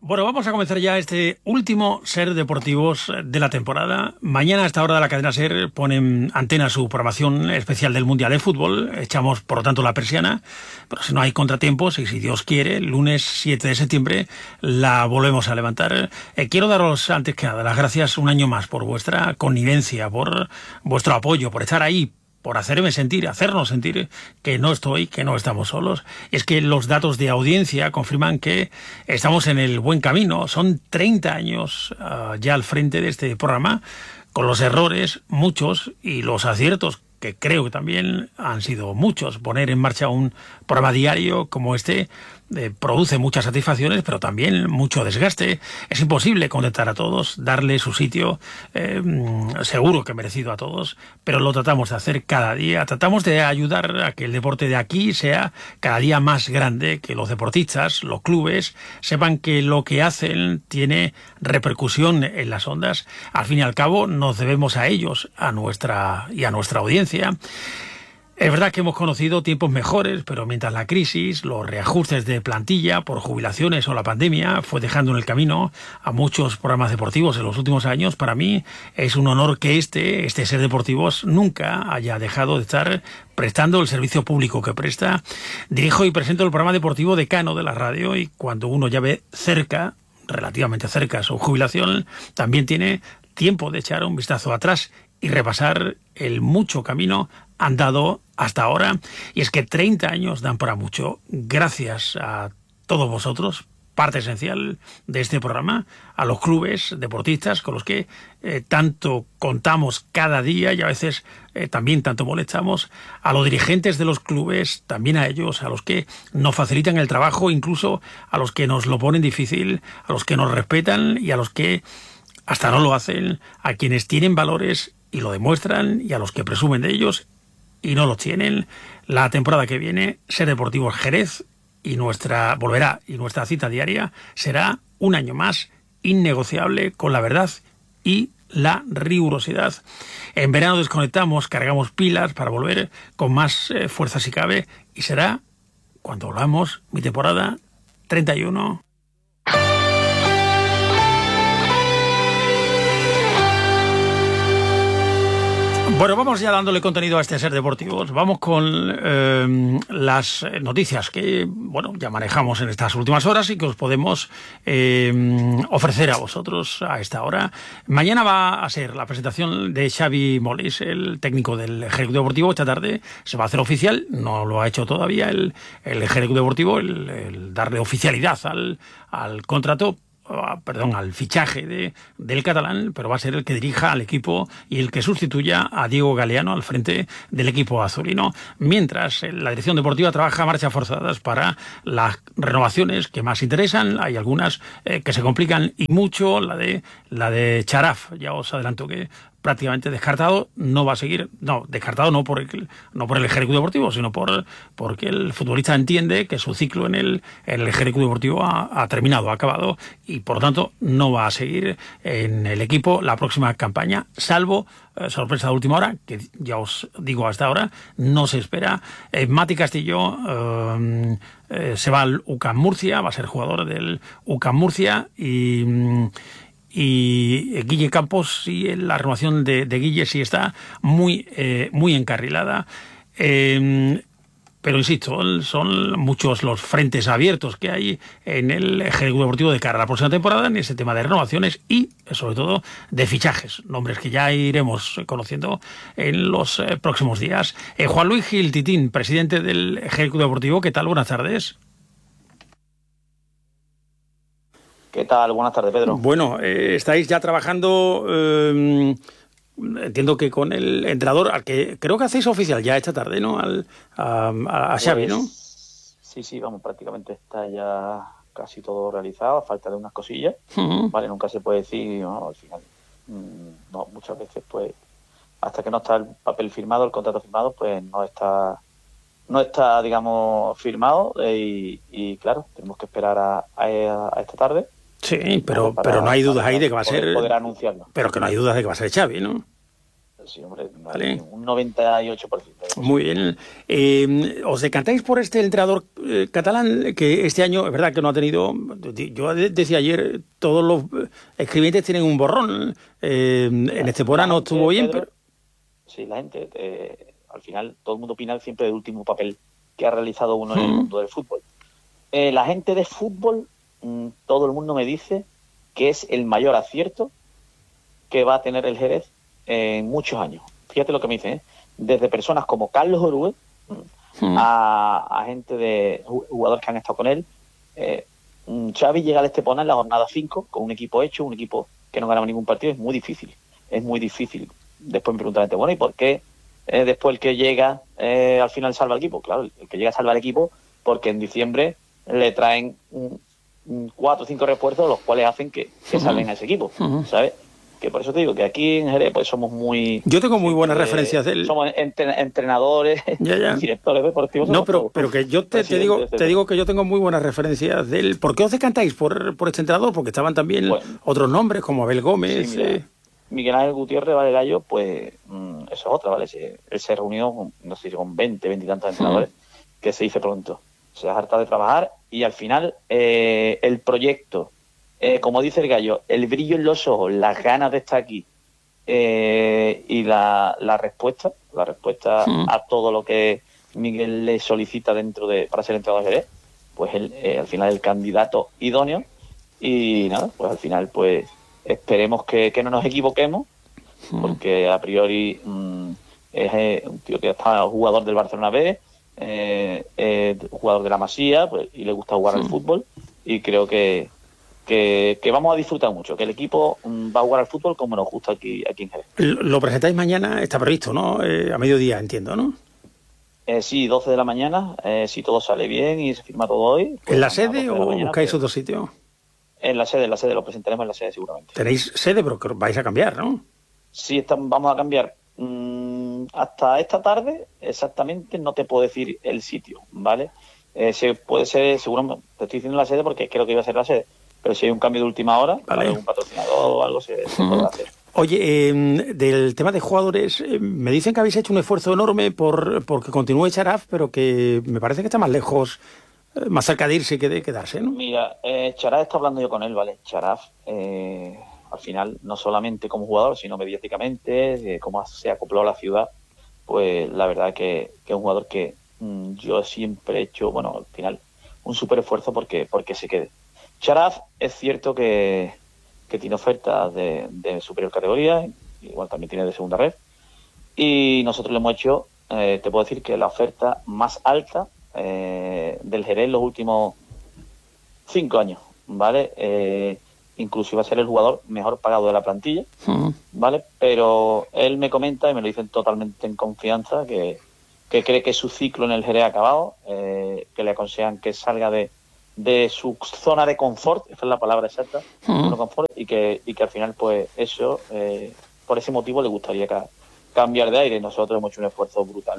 Bueno, vamos a comenzar ya este último Ser Deportivos de la temporada. Mañana a esta hora de la cadena Ser ponen antena su programación especial del Mundial de Fútbol. Echamos, por lo tanto, la persiana. Pero si no hay contratiempos y si Dios quiere, el lunes 7 de septiembre la volvemos a levantar. Quiero daros, antes que nada, las gracias un año más por vuestra connivencia, por vuestro apoyo, por estar ahí, por hacernos sentir que no estamos solos. Es que los datos de audiencia confirman que estamos en el buen camino. Son 30 años ya al frente de este programa, con los errores, muchos, y los aciertos, que creo que también han sido muchos. Poner en marcha un programa diario como este produce muchas satisfacciones, pero también mucho desgaste. Es imposible contentar a todos, darle su sitio, seguro que merecido a todos, pero lo tratamos de hacer cada día. Tratamos de ayudar a que el deporte de aquí sea cada día más grande, que los deportistas, los clubes, sepan que lo que hacen tiene repercusión en las ondas. Al fin y al cabo, nos debemos a ellos, a nuestra audiencia. Es verdad que hemos conocido tiempos mejores, pero mientras la crisis, los reajustes de plantilla por jubilaciones o la pandemia fue dejando en el camino a muchos programas deportivos en los últimos años, para mí es un honor que este Ser Deportivos nunca haya dejado de estar prestando el servicio público que presta. Dirijo y presento el programa deportivo decano de la radio, y cuando uno ya ve relativamente cerca su jubilación, también tiene tiempo de echar un vistazo atrás y repasar el mucho camino andado hasta ahora. Y es que 30 años dan para mucho. Gracias a todos vosotros, parte esencial de este programa, a los clubes deportistas con los que tanto contamos cada día y a veces también tanto molestamos, a los dirigentes de los clubes, también a ellos, a los que nos facilitan el trabajo, incluso a los que nos lo ponen difícil, a los que nos respetan y a los que hasta no lo hacen, a quienes tienen valores y lo demuestran, y a los que presumen de ellos y no los tienen. La temporada que viene, Ser Deportivos Jerez volverá, y nuestra cita diaria será un año más innegociable con la verdad y la rigurosidad. En verano desconectamos, cargamos pilas para volver con más fuerza si cabe, y será cuando volvamos mi temporada 31. Bueno, vamos ya dándole contenido a este Ser Deportivos. Vamos con las noticias que, ya manejamos en estas últimas horas y que os podemos ofrecer a vosotros a esta hora. Mañana va a ser la presentación de Xavi Molins, el técnico del Ejecutivo Deportivo. Esta tarde se va a hacer oficial, no lo ha hecho todavía el Ejecutivo Deportivo, el darle oficialidad al contrato, al fichaje del catalán, pero va a ser el que dirija al equipo y el que sustituya a Diego Galeano al frente del equipo azulino, mientras la dirección deportiva trabaja a marchas forzadas para las renovaciones que más interesan. Hay algunas que se complican y mucho. La de Charaf, ya os adelanto que prácticamente descartado, no va a seguir. No, descartado no por el Ejecutivo Deportivo, sino porque el futbolista entiende que su ciclo en el Ejecutivo Deportivo ha terminado, ha acabado, y por lo tanto no va a seguir en el equipo la próxima campaña, salvo sorpresa de última hora, que ya os digo hasta ahora, no se espera. Mati Castillo se va al UCAM Murcia, va a ser jugador del UCAM Murcia, y Guille Campos, sí, la renovación de Guille sí está muy encarrilada. Pero insisto, son muchos los frentes abiertos que hay en el Ejecutivo Deportivo de cara a la próxima temporada en ese tema de renovaciones y, sobre todo, de fichajes. Nombres que ya iremos conociendo en los próximos días. Juan Luis Gil Titín, presidente del Ejecutivo Deportivo, ¿qué tal? Buenas tardes. ¿Qué tal? Buenas tardes, Pedro. Bueno, estáis ya trabajando, entiendo que con el entrenador, al que creo que hacéis oficial ya esta tarde, ¿no? A Xavi, ¿no? Sí, vamos, prácticamente está ya casi todo realizado, a falta de unas cosillas. Vale, nunca se puede decir, ¿no? Al final, no, muchas veces, pues, hasta que no está el papel firmado, el contrato firmado, pues no está, digamos, firmado, y claro, tenemos que esperar a esta tarde. Sí, pero no hay dudas ahí de que va a ser... Poder anunciarlo. Pero que no hay dudas de que va a ser Xavi, ¿no? Sí, hombre, ¿Vale? un 98%. Muy bien. ¿Os decantáis por este entrenador catalán que este año, es verdad que no ha tenido, yo decía ayer, todos los escribientes tienen un borrón. En este temporada no estuvo bien, Pedro, pero... sí, la gente, al final, todo el mundo opina siempre del último papel que ha realizado uno en el mundo del fútbol. La gente de fútbol, todo el mundo me dice que es el mayor acierto que va a tener el Jerez en muchos años. Fíjate lo que me dicen, ¿eh? Desde personas como Carlos Orue a gente de jugadores que han estado con él. Xavi llega al Estepona en la jornada 5 con un equipo hecho, un equipo que no ganaba ningún partido. Es muy difícil. Después me preguntan, bueno, ¿y por qué después el que llega al final salva el equipo? Claro, el que llega salva el equipo porque en diciembre le traen 4 o 5 refuerzos, los cuales hacen que salven a ese equipo, ¿sabes? Que por eso te digo que aquí en Jerez pues somos muy... Yo tengo muy buenas referencias de él. Somos entrenadores, directores deportivos. No, pero que yo te digo que yo tengo muy buenas referencias de él. ¿Por qué os decantáis por este entrenador? Porque estaban también otros nombres como Abel Gómez. Sí, mira, Miguel Ángel Gutiérrez, Vale Gallo, pues eso es otra, ¿vale? Él se reunió con, no sé si con 20 y tantos entrenadores, que se dice pronto. Se ha hartado de trabajar y al final el proyecto, como dice el Gallo, el brillo en los ojos, las ganas de estar aquí y la respuesta a todo lo que Miguel le solicita para ser entrenador de Jerez, pues él al final el candidato idóneo y nada, pues al final pues esperemos que no nos equivoquemos, porque a priori es un tío que está jugador del Barcelona B, jugador de la Masía, pues, y le gusta jugar al fútbol, y creo que vamos a disfrutar mucho, que el equipo va a jugar al fútbol como nos gusta aquí en Jerez. Lo presentáis mañana, está previsto, ¿no? A mediodía, entiendo, ¿no? Sí, 12 de la mañana, si todo sale bien y se firma todo hoy. Pues ¿En la sede o buscáis otro sitio? En la sede, lo presentaremos en la sede seguramente. Tenéis sede, pero que vais a cambiar, ¿no? Sí, vamos a cambiar. Hasta esta tarde, exactamente, no te puedo decir el sitio, ¿vale? Puede ser, seguro, te estoy diciendo la sede porque creo que iba a ser la sede, pero si hay un cambio de última hora, vale, algún patrocinador o algo se podrá hacer. Oye, del tema de jugadores, me dicen que habéis hecho un esfuerzo enorme porque continúe Charaf, pero que me parece que está más lejos, más cerca de irse que de quedarse, ¿no? Mira, Charaf está hablando yo con él, ¿vale? Charaf, al final, no solamente como jugador, sino mediáticamente, cómo se acopló a la ciudad, pues la verdad que es un jugador que yo siempre he hecho, bueno, al final, un súper esfuerzo porque se quede. Charaf es cierto que tiene ofertas de superior categoría, igual también tiene de segunda red, y nosotros le hemos hecho, te puedo decir que la oferta más alta del Jerez en los últimos 5 años, ¿vale? Incluso iba a ser el jugador mejor pagado de la plantilla, ¿vale? Pero él me comenta, y me lo dicen totalmente en confianza, que cree que su ciclo en el Jerez ha acabado, que le aconsejan que salga de su zona de confort, esa es la palabra exacta, confort, y que al final, pues eso, por ese motivo le gustaría cambiar de aire. Nosotros hemos hecho un esfuerzo brutal,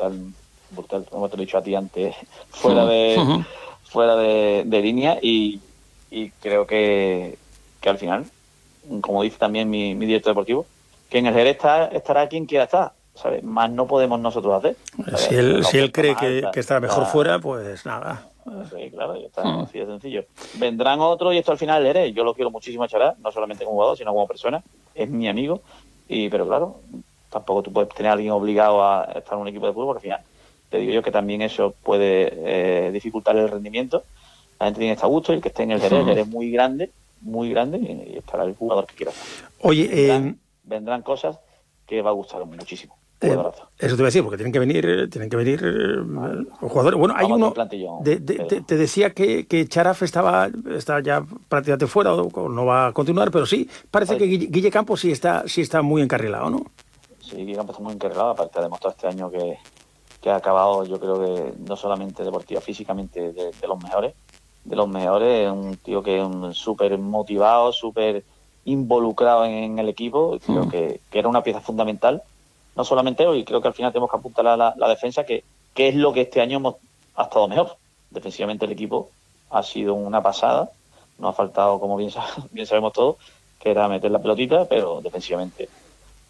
como te lo he dicho a ti antes, fuera de línea, y creo que al final, como dice también mi director deportivo, que en el Jerez estará quien quiera estar, ¿sabes? Más no podemos nosotros hacer, ¿sabes? Si él cree que estará mejor fuera, pues nada. Sí, claro, ya está, así de sencillo. Vendrán otros y esto al final Jerez. Yo lo quiero muchísimo a Chará, no solamente como jugador, sino como persona. Es mi amigo, pero claro, tampoco tú puedes tener a alguien obligado a estar en un equipo de fútbol, porque al final te digo yo que también eso puede dificultar el rendimiento. La gente tiene que estar a gusto, y el que esté en el Jerez es muy grande, y estará el jugador que quiera. Oye, vendrán cosas que va a gustar muchísimo. Eso te voy a decir, porque tienen que venir jugadores. Bueno, hay uno. Te decía que Charaf está ya prácticamente fuera, o no va a continuar, pero sí, parece que Guille Campos sí está muy encarrilado, ¿no? Sí, Guille Campos está muy encarrilado, aparte ha demostrado este año que ha acabado, yo creo que no solamente deportiva, físicamente de los mejores, un tío que es súper motivado, súper involucrado en el equipo. Creo que era una pieza fundamental, no solamente hoy. Creo que al final tenemos que apuntar a la defensa, que es lo que este año ha estado mejor. Defensivamente el equipo ha sido una pasada, nos ha faltado, como bien sabemos todos, que era meter la pelotita, pero defensivamente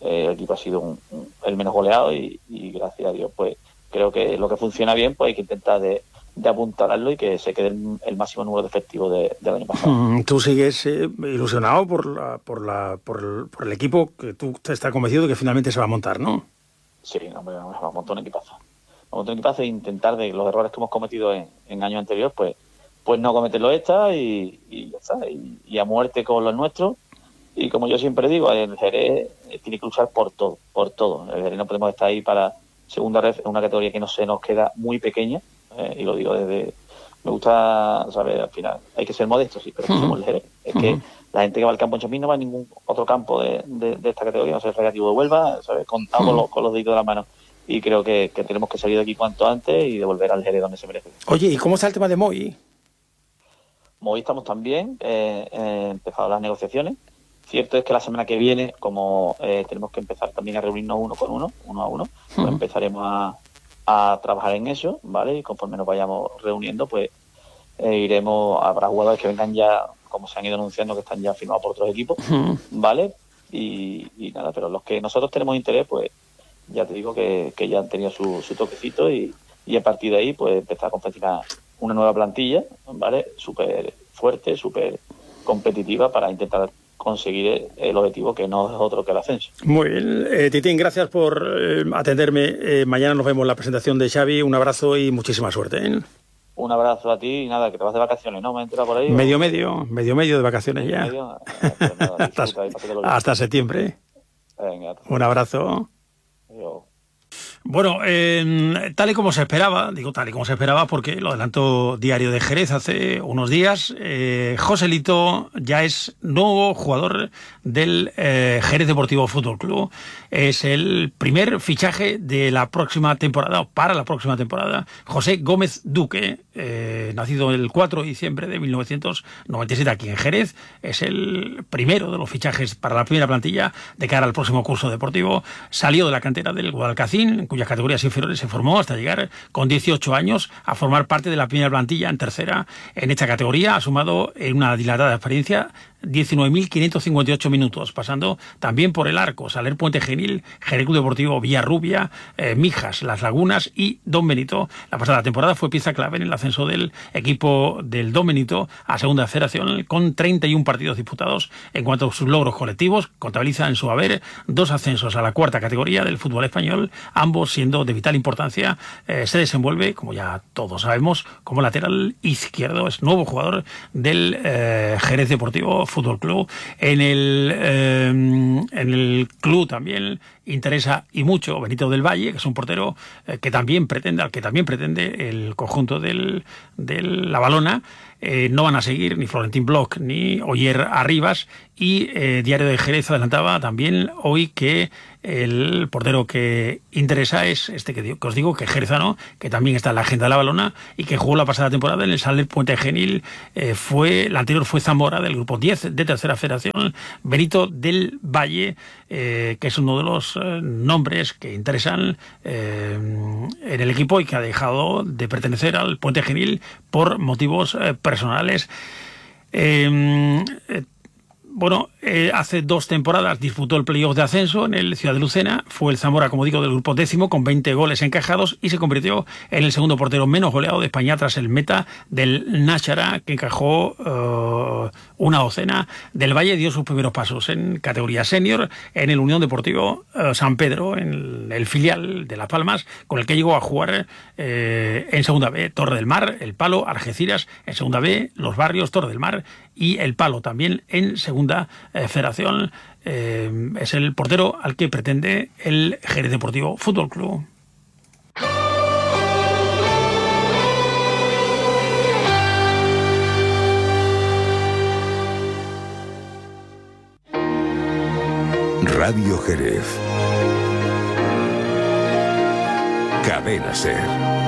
el equipo ha sido el menos goleado y gracias a Dios pues creo que lo que funciona bien pues hay que intentar de apuntalarlo y que se quede el máximo número de efectivos del año pasado. Tú sigues ilusionado por el equipo que tú estás convencido de que finalmente se va a montar, ¿no? Sí, hombre, vamos a montar un equipazo. Vamos a montar un equipazo e intentar de los errores que hemos cometido en años anteriores, pues no cometerlo y ya está. Y a muerte con los nuestros. Y como yo siempre digo, el Jerez tiene que luchar por todo. El Jerez no podemos estar ahí para segunda red, una categoría que no se nos queda muy pequeña. Y lo digo me gusta saber, al final, hay que ser modestos, sí, pero somos el Jerez. Es que la gente que va al campo en Chapín no va a ningún otro campo de esta categoría, no sé, el Recreativo de Huelva, ¿sabes? Contamos con los deditos de la mano. Y creo que tenemos que salir de aquí cuanto antes y devolver al Jerez donde se merece. Oye, ¿y cómo está el tema de Moy? Moy estamos también, empezado las negociaciones. Cierto es que la semana que viene, como tenemos que empezar también a reunirnos uno a uno, pues empezaremos a trabajar en eso, ¿vale? Y conforme nos vayamos reuniendo, pues habrá jugadores que vengan ya, como se han ido anunciando, que están ya firmados por otros equipos, ¿vale? Y nada, pero los que nosotros tenemos interés, pues ya te digo que ya han tenido su toquecito y a partir de ahí, pues empezar a confeccionar una nueva plantilla, ¿vale? Súper fuerte, súper competitiva para intentar conseguir el objetivo que no es otro que el ascenso. Muy bien. Titín, gracias por atenderme. Mañana nos vemos en la presentación de Xavi. Un abrazo y muchísima suerte, ¿eh? Un abrazo a ti y nada, que te vas de vacaciones, ¿no? ¿Me he enterado por ahí? Medio de vacaciones ya. Pues nada, hasta septiembre. Venga, un abrazo. Adiós. Bueno, tal y como se esperaba, digo tal y como se esperaba porque lo adelantó Diario de Jerez hace unos días, Joselito ya es nuevo jugador del Jerez Deportivo Fútbol Club. Es el primer fichaje de la próxima temporada, o para la próxima temporada. José Gómez Duque, nacido el 4 de diciembre de 1997 aquí en Jerez, es el primero de los fichajes para la primera plantilla de cara al próximo curso deportivo. Salió de la cantera del Guadalcacín, en cuyas categorías inferiores se formó hasta llegar con 18 años a formar parte de la primera plantilla en tercera. En esta categoría ha sumado en una dilatada experiencia 19.558 minutos, pasando también por el Arco, Saler Puente Genil, Jerez Club Deportivo Villarrubia, Mijas, Las Lagunas y Don Benito. La pasada temporada fue pieza clave en el ascenso del equipo del Don Benito a segunda federación, con 31 partidos disputados. En cuanto a sus logros colectivos, contabiliza en su haber 2 ascensos a la cuarta categoría del fútbol español, ambos siendo de vital importancia. Se desenvuelve, como ya todos sabemos, como lateral izquierdo. Es nuevo jugador del Jerez Deportivo Fútbol Club. En el club también interesa y mucho Benito del Valle, que es un portero al que también pretende el conjunto de la Valona. No van a seguir ni Florentín Bloch ni Oyer Arribas, y Diario de Jerez adelantaba también hoy que el portero que interesa es este que os digo, que jerezano, que también está en la agenda de la Valona y que jugó la pasada temporada en el Saler Puente Genil. La anterior fue Zamora, del grupo 10 de tercera federación. Benito del Valle, que es uno de los nombres que interesan en el equipo y que ha dejado de pertenecer al Puente Genil por motivos personales. Hace 2 temporadas disputó el playoff de ascenso en el Ciudad de Lucena. Fue el Zamora, como digo, del grupo 10 con 20 goles encajados y se convirtió en el segundo portero menos goleado de España tras el meta del Nájera, que encajó una docena. Del Valle dio sus primeros pasos en categoría senior en el Unión Deportivo San Pedro, en el filial de Las Palmas, con el que llegó a jugar en segunda B, Torre del Mar, El Palo, Algeciras en segunda B, Los Barrios, Torre del Mar y El Palo también en segunda federación. Es el portero al que pretende el Jerez Deportivo Fútbol Club. Radio Jerez. Cadena SER.